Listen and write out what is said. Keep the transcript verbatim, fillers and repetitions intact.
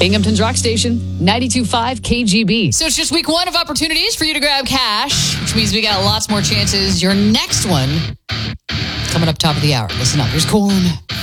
Binghamton's Rock Station, ninety-two point five K G B. So it's just week one of opportunities for you to grab cash, which means we got lots more chances. Your next one coming up top of the hour. Listen up. Here's Corn.